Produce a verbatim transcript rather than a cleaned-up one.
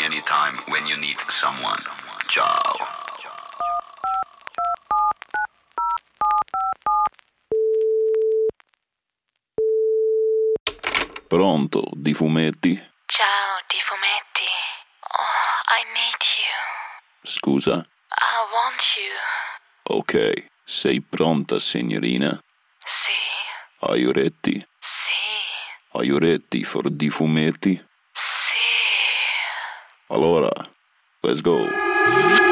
anytime when you need someone. Ciao. Pronto, di fumetti? Ciao, di fumetti. Oh, I need you. Scusa? I want you. Ok, sei pronta, signorina? Sì. Are you ready? Sì. Are you ready for di fumetti? Sì. Allora, let's go.